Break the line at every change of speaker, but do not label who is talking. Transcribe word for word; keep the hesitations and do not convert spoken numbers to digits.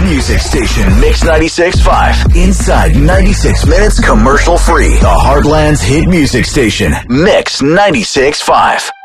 music station, Mix ninety-six point five. Inside ninety-six minutes commercial free. The Heartland's hit music station, Mix ninety-six point five.